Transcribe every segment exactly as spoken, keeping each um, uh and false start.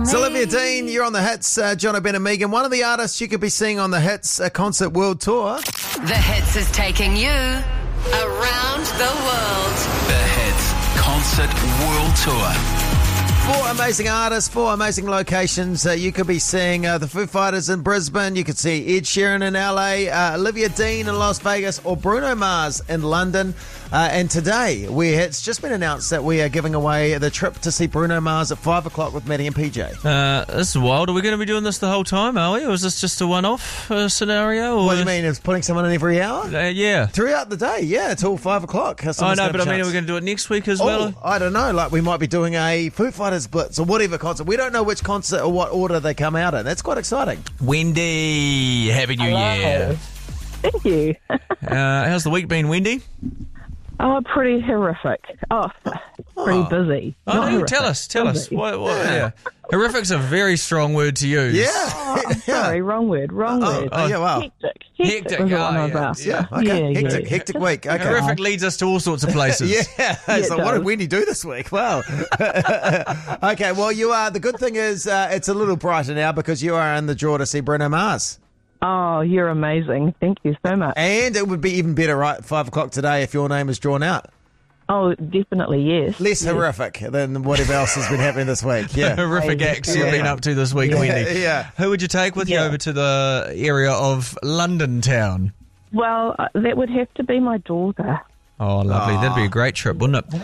It's Olivia Dean, you're on the Hits, uh, John O'Brien and Megan. One of the artists you could be seeing on the Hits uh, Concert World Tour. The Hits is taking you around the world. The Hits Concert World Tour. Four amazing artists, four amazing locations. Uh, you could be seeing uh, the Foo Fighters in Brisbane. You could see Ed Sheeran in L A, uh, Olivia Dean in Las Vegas, or Bruno Mars in London. Uh, and today, we it's just been announced that we are giving away the trip to see Bruno Mars at five o'clock with Maddie and P J. Uh, this is wild. Are we going to be doing this the whole time, are we? Or is this just a one-off uh, scenario? Or... What do you mean? Is putting someone in every hour? Uh, yeah. Throughout the day, yeah, until five o'clock. I know, but I mean, are we going to do it next week as oh, well? I don't know. Like, we might be doing a Foo Fighters Blitz or whatever concert. We don't know which concert or what order they come out in. That's quite exciting. Wendy, Happy New Hello. Year. Thank you. uh, how's the week been, Wendy? Oh, pretty horrific. Oh, pretty Oh. busy. Oh, Not no, horrific. tell us, tell us. Busy. What, what, yeah. Horrific's a very strong word to use. Yeah. Oh, I'm sorry, wrong word, wrong Oh, word. oh, yeah, wow. Hectic. Hectic, Hectic was the one oh, I was yeah. after. Yeah, okay. Yeah, hectic, yeah. hectic week. Okay. Horrific leads us to all sorts of places. Yeah, it it's like, what did does. Wendy do this week? Wow. Okay, well, you are. The good thing is, uh, it's a little brighter now because you are in the draw to see Bruno Mars, Oh, you're amazing. Thank you so much. and it would be even better, right, at five o'clock today if your name is drawn out. Oh, definitely, yes. Less yes. horrific than whatever else has been happening this week. Yeah. Horrific Yeah. acts you've Yeah. been up to this week, Wendy. Yeah. Who would you take with you Yeah. over to the area of London town? Well, uh, that would have to be my daughter. Oh, lovely. That'd be a great trip, wouldn't it?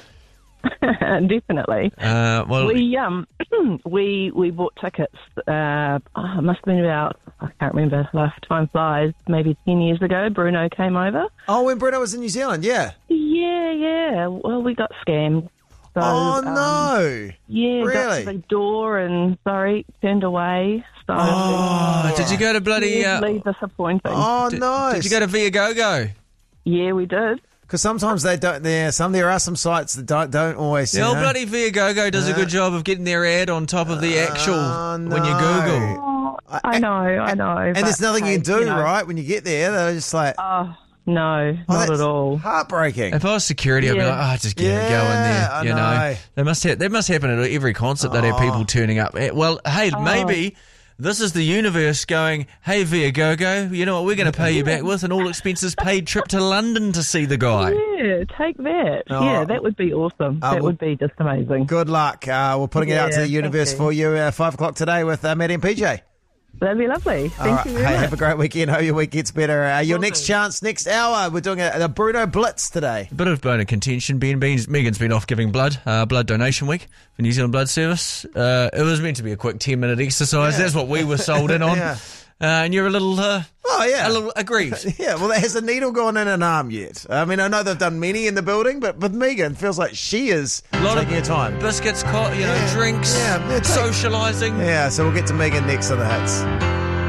Definitely. Uh, well, We um we we bought tickets. Uh, oh, it must have been about I can't remember. Lifetime flies. Maybe ten years ago, Bruno came over. Oh, when Bruno was in New Zealand, yeah. Yeah, yeah. Well, we got scammed. So, Oh, um, no. Yeah, got Really? to the door and sorry, turned away. So oh, did you go to bloody... Uh, really disappointing. Oh, did, nice. did you go to Viagogo? Yeah, we did. Because sometimes they don't. There, some there are some sites that don't don't always. The you old know. bloody Viagogo does a good job of getting their ad on top of the actual Oh, when you no. Google. Oh, I know, I know. And but, there's nothing hey, you can do, you know, right? When you get there, they're just like, Oh, no, oh, not that's at all. heartbreaking. If I was security, I'd be Yeah. like, oh, just get Yeah, it going there. I You know, know. they must have, that must happen at every concert. That have people turning up. Eh, Well, hey, maybe this is the universe going, hey, Viagogo, you know what? We're going to pay you back with an all expenses paid trip to London to see the guy. Yeah, take that. Oh. Yeah, that would be awesome. Uh, that well- would be just amazing. Good luck. Uh, we're putting it out to Yeah, the universe thank for you uh, five o'clock today with uh, Maddie and P J. That'd be lovely. Thank All right. you very Hey, much. have a great weekend. Hope your week gets better. Uh, your Will next do. chance, next hour, we're doing a, a Bruno Blitz today. A bit of bone of contention. Ben Beans, Megan's been off giving blood, uh, blood donation week for New Zealand Blood Service. Uh, it was meant to be a quick ten minute exercise. That's what we were sold in on. Yeah. Uh, and you're a little, uh, Oh, yeah. a little aggrieved. Yeah, well, has the needle gone in an arm yet? I mean, I know they've done many in the building, but with Megan, it feels like she is lot taking her of time. Biscuits, co- you know, Yeah. drinks, Yeah, they're take- socialising. Yeah, so we'll get to Megan next on the Hits.